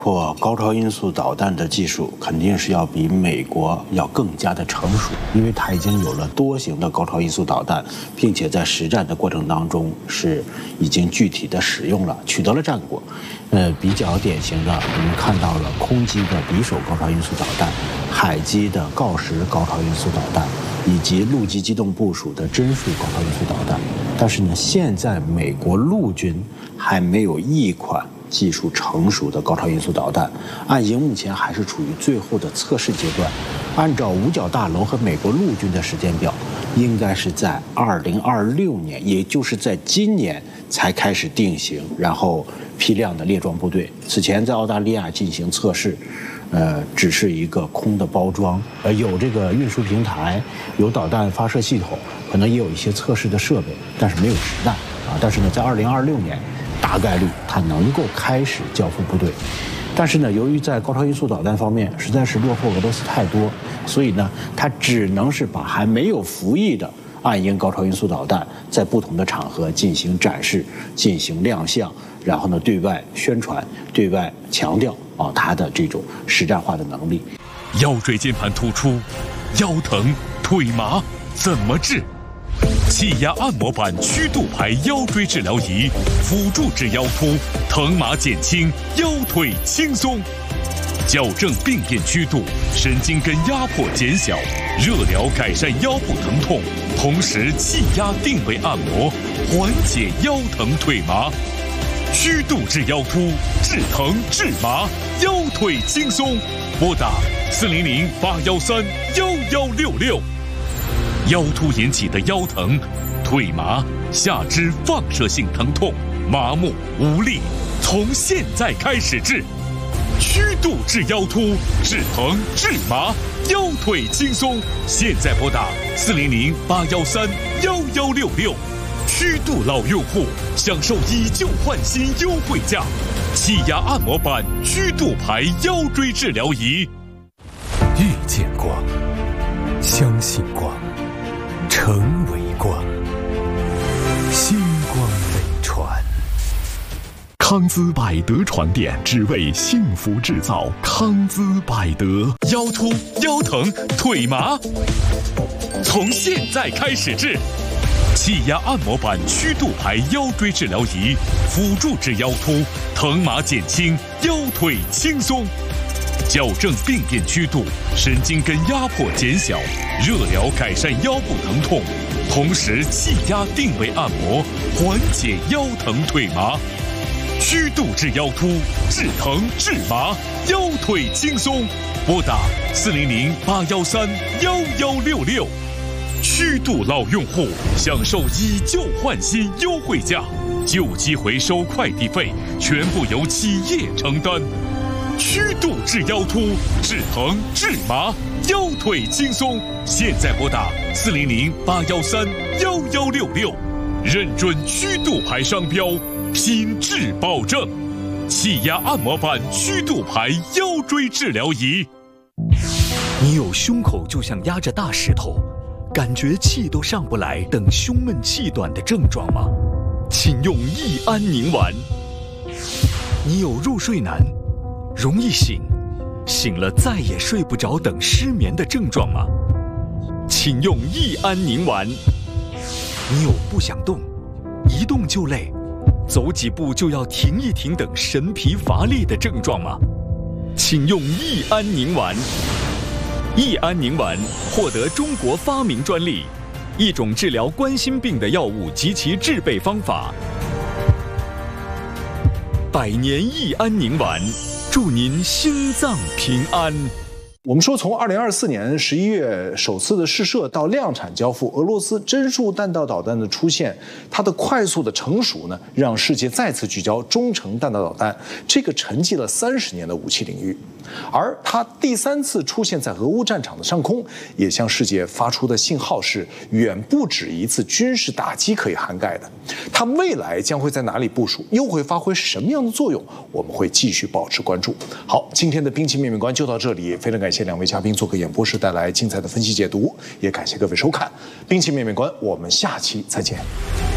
或高超音速导弹的技术肯定是要比美国要更加的成熟，因为它已经有了多型的高超音速导弹，并且在实战的过程当中是已经具体的使用了，取得了战果。比较典型的，我们看到了空机的匕首高超音速导弹、海基的锆石高超音速导弹，以及陆基机动部署的帧数高超音速导弹。但是呢，现在美国陆军还没有一款技术成熟的高超音速导弹，岸英目前还是处于最后的测试阶段。按照五角大楼和美国陆军的时间表，应该是在2026年，也就是在今年才开始定型，然后批量的列装部队。此前在澳大利亚进行测试，只是一个空的包装，有这个运输平台，有导弹发射系统，可能也有一些测试的设备，但是没有实弹啊。但是呢，在2026年，大概率它能够开始交付部队。但是呢，由于在高超音速导弹方面实在是落后俄罗斯太多，所以呢，它只能是把还没有服役的岸英高超音速导弹在不同的场合进行展示、进行亮相，然后呢，对外宣传、对外强调它的这种实战化的能力。 腰椎间盘突出、腰疼、腿麻怎么治？气压按摩板曲度排腰椎治疗仪，辅助治腰突，疼麻减轻，腰腿轻松，矫正病变曲度，神经根压迫减小，热疗改善腰部疼痛，同时气压定位按摩，缓解腰疼腿麻。曲度治腰突，治疼治麻，腰腿轻松。拨打400-813-1166。腰突引起的腰疼、腿麻、下肢放射性疼痛、麻木无力，从现在开始治。曲度治腰突，治疼治麻，腰腿轻松。现在拨打400-813-1166。曲度老用户享受以旧换新优惠价，气压按摩板曲度排腰椎治疗仪。 遇见光，相信光，成为光，星光飞船。 康姿百德床垫，只为幸福制造。康姿百德，腰突、腰疼、腿麻，从现在开始治。气压按摩板曲度排腰椎治疗仪，辅助治腰突，疼麻减轻，腰腿轻松。矫正病变曲度，神经根压迫减小，热疗改善腰部疼痛，同时气压定位按摩，缓解腰疼腿麻。曲度治腰突，治疼治麻，腰腿轻松。拨打400-813-1166。曲度老用户享受以旧换新优惠价，旧机回收快递费全部由企业承担。曲度治腰突，治疼治麻，腰腿轻松。现在拨打400-813-1166，认准曲度牌商标，品质保证。气压按摩板曲度牌腰椎治疗仪。 你有胸口就像压着大石头，感觉气都上不来等胸闷气短的症状吗？请用益安宁丸。你有入睡难、容易醒了再也睡不着等失眠的症状吗？请用益安宁丸。你有不想动、一动就累、走几步就要停一停等神疲乏力的症状吗？请用益安宁丸。益安宁丸获得中国发明专利，一种治疗冠心病的药物及其制备方法。100年益安宁丸，祝您心脏平安。 我们说，从2024年11月首次的试射到量产交付，俄罗斯帧数弹道导弹的出现，它的快速的成熟呢，让世界再次聚焦中程弹道导弹这个沉寂了30年的武器领域。而它第3次出现在俄乌战场的上空，也向世界发出的信号是远不止一次军事打击可以涵盖的。它未来将会在哪里部署，又会发挥什么样的作用？我们会继续保持关注。好，今天的兵器面面观就到这里，非常感谢2位嘉宾做客演播室带来精彩的分析解读，也感谢各位收看兵器面面观，我们下期再见。